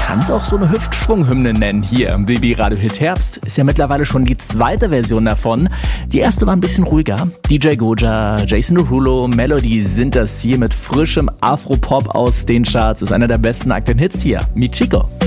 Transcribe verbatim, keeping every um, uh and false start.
kann es auch so eine Hüftschwunghymne nennen. Hier im B B Radio Hit Herbst ist ja mittlerweile schon die zweite Version davon. Die erste war ein bisschen ruhiger. D J Goja, Jason Derulo, Melody sind das hier mit frischem Afropop aus den Charts. Ist einer der besten aktuellen Hits hier. Mi Chico.